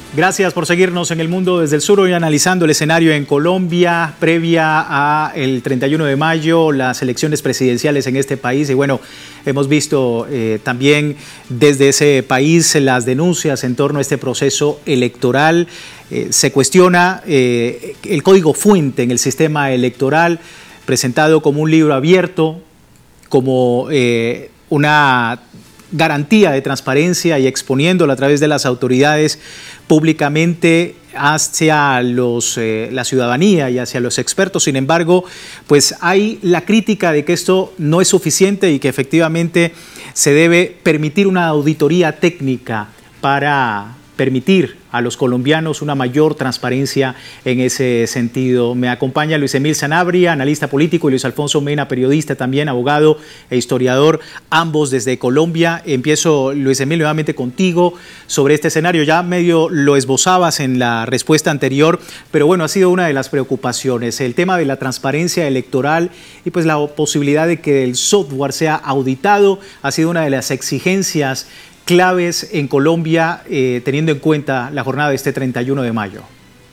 Gracias por seguirnos en El Mundo desde el Sur, hoy analizando el escenario en Colombia previa a el 31 de mayo, las elecciones presidenciales en este país. Y bueno, hemos visto también desde ese país las denuncias en torno a este proceso electoral. Se cuestiona el código fuente en el sistema electoral, presentado como un libro abierto, como una garantía de transparencia y exponiéndolo a través de las autoridades públicamente hacia la ciudadanía y hacia los expertos. Sin embargo, pues hay la crítica de que esto no es suficiente y que efectivamente se debe permitir una auditoría técnica para permitir a los colombianos una mayor transparencia en ese sentido. Me acompaña Luis Emil Sanabria, analista político, y Luis Alfonso Mena, periodista también, abogado e historiador, ambos desde Colombia. Empiezo, Luis Emil, nuevamente contigo sobre este escenario. Ya medio lo esbozabas en la respuesta anterior, pero bueno, ha sido una de las preocupaciones, el tema de la transparencia electoral y pues la posibilidad de que el software sea auditado ha sido una de las exigencias claves en Colombia, teniendo en cuenta la jornada de este 31 de mayo.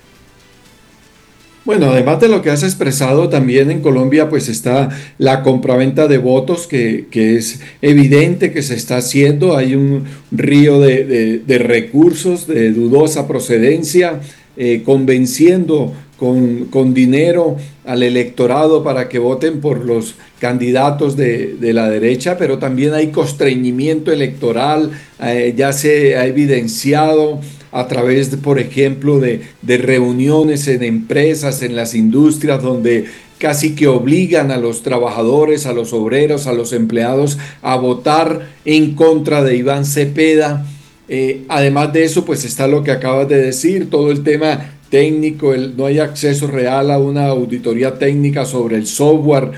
Bueno, además de lo que has expresado, también en Colombia pues está la compraventa de votos que es evidente que se está haciendo. Hay un río de recursos de dudosa procedencia, convenciendo con dinero al electorado para que voten por los candidatos de la derecha, pero también hay constreñimiento electoral, ya se ha evidenciado a través, por ejemplo, de reuniones en empresas, en las industrias, donde casi que obligan a los trabajadores, a los obreros, a los empleados a votar en contra de Iván Cepeda. Además de eso, pues está lo que acabas de decir, todo el tema técnico, no hay acceso real a una auditoría técnica sobre el software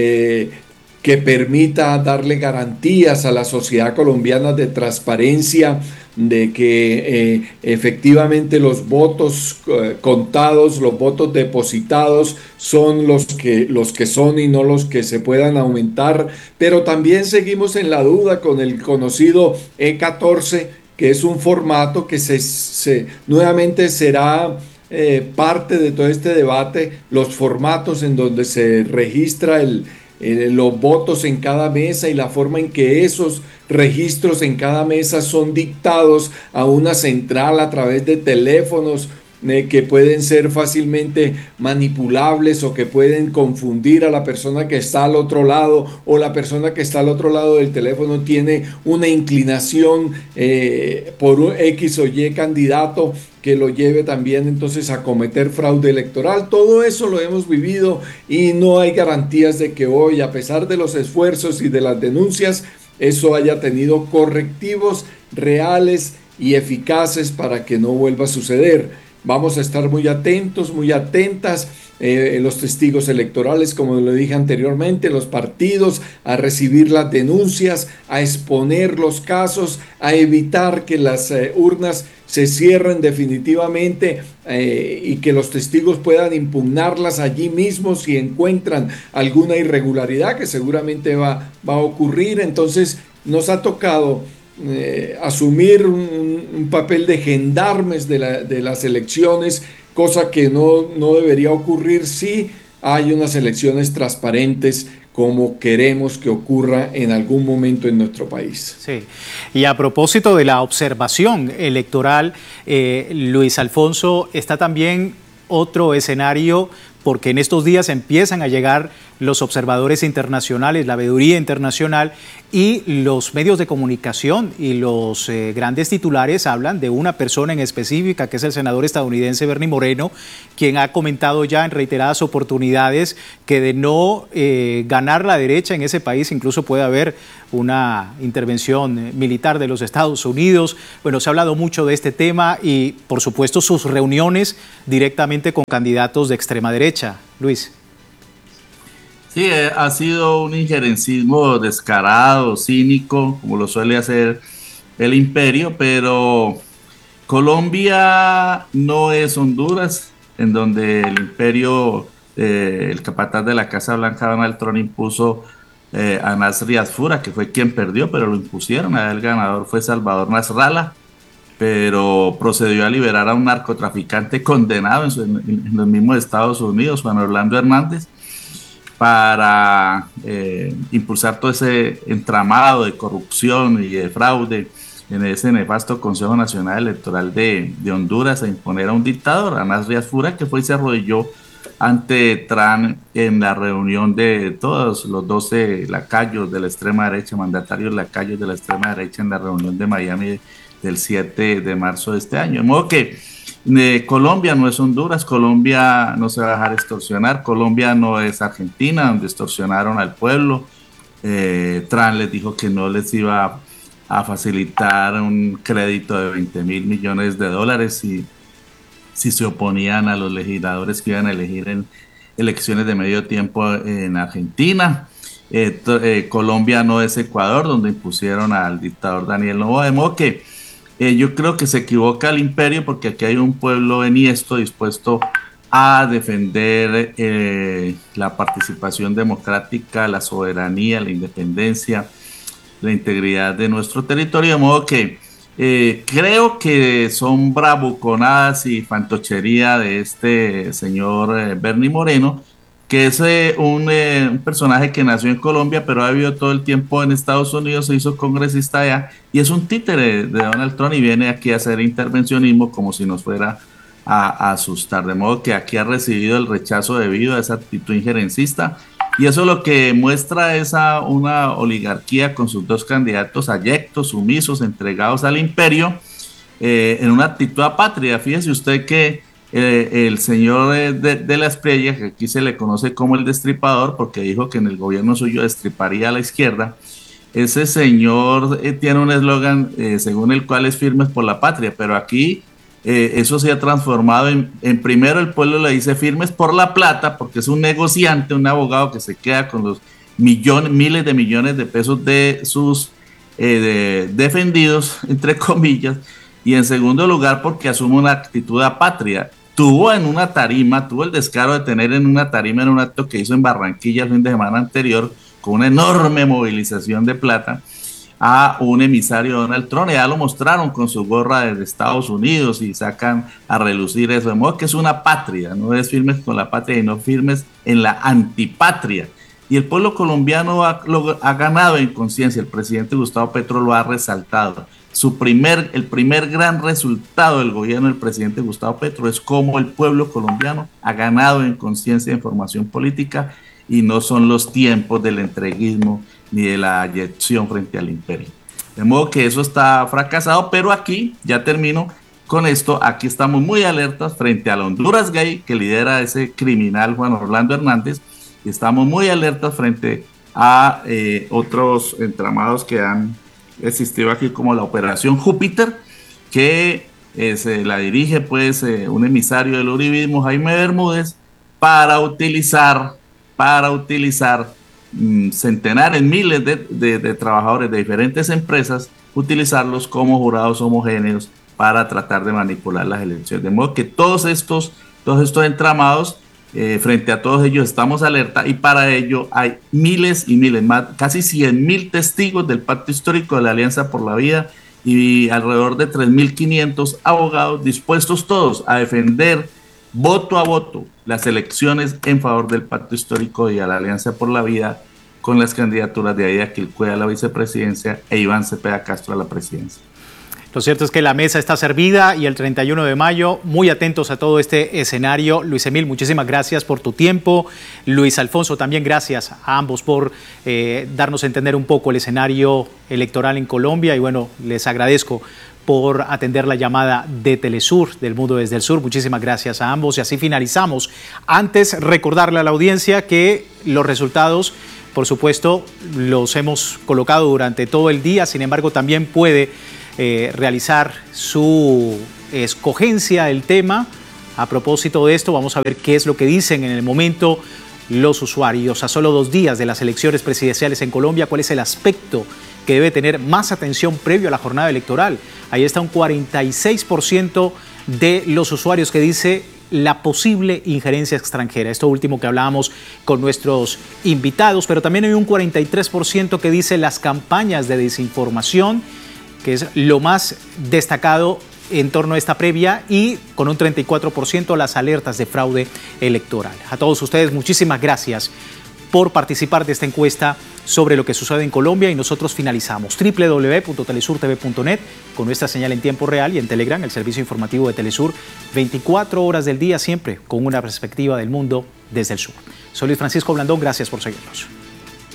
que permita darle garantías a la sociedad colombiana de transparencia, de que efectivamente los votos contados, los votos depositados son los que son y no los que se puedan aumentar. Pero también seguimos en la duda con el conocido E14, que es un formato que nuevamente será parte de todo este debate, los formatos en donde se registra los votos en cada mesa y la forma en que esos registros en cada mesa son dictados a una central a través de teléfonos que pueden ser fácilmente manipulables o que pueden confundir a la persona que está al otro lado, o la persona que está al otro lado del teléfono tiene una inclinación por un X o Y candidato que lo lleve también entonces a cometer fraude electoral. Todo eso lo hemos vivido y no hay garantías de que hoy, a pesar de los esfuerzos y de las denuncias, eso haya tenido correctivos reales y eficaces para que no vuelva a suceder. Vamos a estar muy atentos, muy atentas, los testigos electorales, como lo dije anteriormente, los partidos, a recibir las denuncias, a exponer los casos, a evitar que las urnas se cierren definitivamente y que los testigos puedan impugnarlas allí mismo si encuentran alguna irregularidad, que seguramente va a ocurrir. Entonces nos ha tocado asumir un papel de gendarmes de las elecciones, cosa que no debería ocurrir si hay unas elecciones transparentes como queremos que ocurra en algún momento en nuestro país. Sí, y a propósito de la observación electoral, Luis Alfonso, está también otro escenario, porque en estos días empiezan a llegar los observadores internacionales, la veeduría internacional, y los medios de comunicación y los grandes titulares hablan de una persona en específica, que es el senador estadounidense Bernie Moreno, quien ha comentado ya en reiteradas oportunidades que de no ganar la derecha en ese país incluso puede haber una intervención militar de los Estados Unidos. Bueno, se ha hablado mucho de este tema y, por supuesto, sus reuniones directamente con candidatos de extrema derecha. Luis. Sí, ha sido un injerencismo descarado, cínico, como lo suele hacer el imperio, pero Colombia no es Honduras, en donde el imperio, el capataz de la Casa Blanca, Donald Trump, impuso a Nasri Asfura, que fue quien perdió, pero lo impusieron. El ganador fue Salvador Nasrallah. pero procedió a liberar a un narcotraficante condenado en los mismos Estados Unidos, Juan Orlando Hernández, para impulsar todo ese entramado de corrupción y de fraude en ese nefasto Consejo Nacional Electoral de Honduras, a imponer a un dictador, Anás Rías Fura, que fue y se arrodilló ante Trump en la reunión de todos los 12 lacayos de la extrema derecha, mandatarios lacayos de la extrema derecha, en la reunión de Miami del 7 de marzo de este año. De modo que Colombia no es Honduras, Colombia no se va a dejar extorsionar, Colombia no es Argentina, donde extorsionaron al pueblo. Trump les dijo que no les iba a facilitar un crédito de 20.000 millones de dólares si se oponían a los legisladores que iban a elegir en elecciones de medio tiempo en Argentina. Colombia no es Ecuador, donde impusieron al dictador Daniel Noboa, de modo que yo creo que se equivoca el imperio, porque aquí hay un pueblo enhiesto dispuesto a defender la participación democrática, la soberanía, la independencia, la integridad de nuestro territorio, de modo que creo que son bravuconadas y fantochería de este señor Bernie Moreno, que es un personaje que nació en Colombia, pero ha vivido todo el tiempo en Estados Unidos, se hizo congresista allá, y es un títere de Donald Trump, y viene aquí a hacer intervencionismo como si nos fuera a asustar, de modo que aquí ha recibido el rechazo debido a esa actitud injerencista, y eso lo que muestra es una oligarquía con sus dos candidatos abyectos, sumisos, entregados al imperio, en una actitud apátrida. Fíjese usted que el señor de la Espriella, que aquí se le conoce como el destripador, porque dijo que en el gobierno suyo destriparía a la izquierda, ese señor tiene un eslogan según el cual es firmes por la patria, pero aquí eso se ha transformado en primero el pueblo le dice firmes por la plata, porque es un negociante, un abogado que se queda con los miles de millones de pesos de sus defendidos, entre comillas, y en segundo lugar porque asume una actitud apátrida. Tuvo el descaro de tener en una tarima, en un acto que hizo en Barranquilla el fin de semana anterior, con una enorme movilización de plata, a un emisario de Donald Trump. Ya lo mostraron con su gorra de Estados Unidos y sacan a relucir eso, de modo que es una patria, no es firmes con la patria, sino firmes en la antipatria. Y el pueblo colombiano ha ganado en conciencia, el presidente Gustavo Petro lo ha resaltado. El primer gran resultado del gobierno del presidente Gustavo Petro es cómo el pueblo colombiano ha ganado en conciencia en formación política, y no son los tiempos del entreguismo ni de la ayección frente al imperio. De modo que eso está fracasado, pero aquí, ya termino con esto, aquí estamos muy alertas frente a la Honduras Gay que lidera ese criminal Juan Orlando Hernández, y estamos muy alertas frente a otros entramados que han existido aquí, como la Operación Júpiter, que se la dirige pues un emisario del uribismo, Jaime Bermúdez, para utilizar centenares, miles de trabajadores de diferentes empresas, utilizarlos como jurados homogéneos para tratar de manipular las elecciones. De modo que todos estos entramados, frente a todos ellos estamos alerta, y para ello hay miles y miles, casi 100.000 testigos del Pacto Histórico de la Alianza por la Vida, y alrededor de 3.500 abogados dispuestos todos a defender voto a voto las elecciones en favor del Pacto Histórico y a la Alianza por la Vida, con las candidaturas de Aida Quilpué a la vicepresidencia e Iván Cepeda Castro a la presidencia. Lo cierto es que la mesa está servida, y el 31 de mayo, muy atentos a todo este escenario. Luis Emil, muchísimas gracias por tu tiempo. Luis Alfonso, también gracias a ambos por darnos a entender un poco el escenario electoral en Colombia, y bueno, les agradezco por atender la llamada de Telesur, del Mundo desde el Sur. Muchísimas gracias a ambos, y así finalizamos. Antes, recordarle a la audiencia que los resultados, por supuesto, los hemos colocado durante todo el día, sin embargo, también puede realizar su escogencia del tema. A propósito de esto, vamos a ver qué es lo que dicen en el momento los usuarios. A solo 2 días de las elecciones presidenciales en Colombia, ¿cuál es el aspecto que debe tener más atención previo a la jornada electoral? Ahí está un 46% de los usuarios que dice la posible injerencia extranjera. Esto último que hablábamos con nuestros invitados, pero también hay un 43% que dice las campañas de desinformación, que es lo más destacado en torno a esta previa y con un 34% las alertas de fraude electoral. A todos ustedes, muchísimas gracias por participar de esta encuesta sobre lo que sucede en Colombia y nosotros finalizamos www.telesurtv.net con nuestra señal en tiempo real y en Telegram, el servicio informativo de Telesur, 24 horas del día siempre con una perspectiva del mundo desde el sur. Soy Luis Francisco Blandón, gracias por seguirnos.